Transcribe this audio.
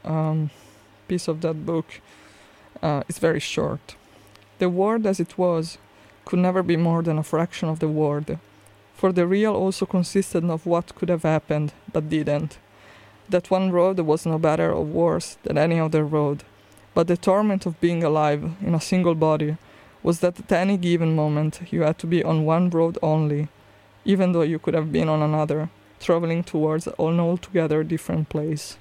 piece of that book is very short. The world as it was could never be more than a fraction of the world, for the real also consisted of what could have happened but didn't. That one road was no better or worse than any other road, but the torment of being alive in a single body was that at any given moment you had to be on one road only, even though you could have been on another, traveling towards an altogether different place.